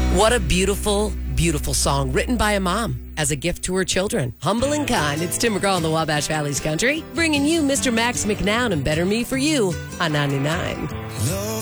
What a beautiful, beautiful song written by a mom as a gift to her children. Humble and kind. It's Tim McGraw in the Wabash Valley's country, bringing you Mr. Max McNown and Better Me for You on 99.